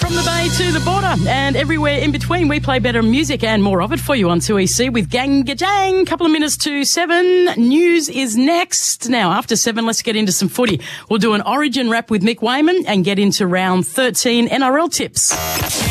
From the Bay to the border and everywhere in between, we play better music and more of it for you on 2EC with Gang Gajang. Couple of minutes to 7. News is next. Now, after 7, let's get into some footy. We'll do an Origin wrap with Mick Wayman and get into round 13 NRL tips.